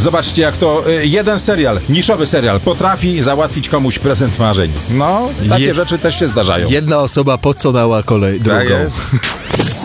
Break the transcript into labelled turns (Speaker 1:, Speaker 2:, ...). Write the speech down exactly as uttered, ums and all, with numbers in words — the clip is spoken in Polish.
Speaker 1: Zobaczcie, jak to y, jeden serial, niszowy serial, potrafi załatwić komuś prezent marzeń. No, takie
Speaker 2: Je-
Speaker 1: rzeczy też się zdarzają.
Speaker 2: Jedna osoba poconała kolej drugą.
Speaker 1: Tak jest.